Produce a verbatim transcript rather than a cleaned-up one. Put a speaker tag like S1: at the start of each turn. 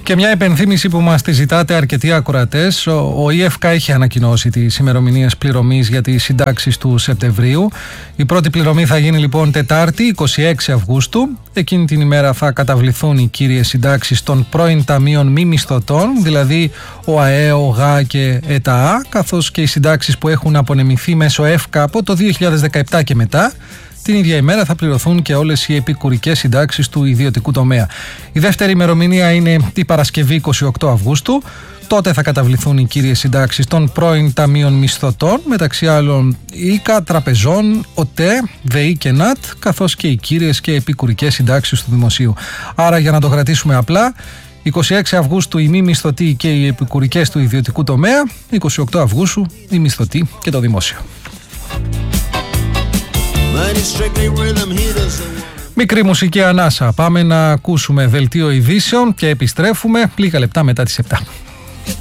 S1: Και μια υπενθύμηση που μας τη ζητάτε αρκετοί ακροατές. Ο ΙΕΦΚΑ έχει ανακοινώσει τις ημερομηνίες πληρωμής για τις συντάξεις του Σεπτεμβρίου. Η πρώτη πληρωμή θα γίνει λοιπόν Τετάρτη, είκοσι έξι Αυγούστου. Εκείνη την ημέρα θα καταβληθούν οι κύριες συντάξεις των πρώην ταμείων μη μισθωτών, δηλαδή ο ΑΕ, ο ΓΑ και ΕΤΑΑ, καθώς και οι συντάξεις που έχουν απονεμηθεί μέσω ΕΦΚΑ από το δύο χιλιάδες δεκαεπτά και μετά. Την ίδια ημέρα θα πληρωθούν και όλες οι επικουρικές συντάξεις του ιδιωτικού τομέα. Η δεύτερη ημερομηνία είναι η Παρασκευή είκοσι οκτώ Αυγούστου. Τότε θα καταβληθούν οι κύριες συντάξεις των πρώην ταμείων μισθωτών, μεταξύ άλλων ΙΚΑ, τραπεζών, ΟΤΕ, ΔΕΗ και ΝΑΤ, καθώς και οι κύριες και επικουρικές συντάξεις του δημοσίου. Άρα, για να το κρατήσουμε απλά, είκοσι έξι Αυγούστου οι μη μισθωτοί και οι επικουρικές του ιδιωτικού τομέα, είκοσι οκτώ Αυγούστου οι μισθωτοί και το δημόσιο. Μικρή μουσική ανάσα. Πάμε να ακούσουμε δελτίο ειδήσεων και επιστρέφουμε λίγα λεπτά μετά τις επτά.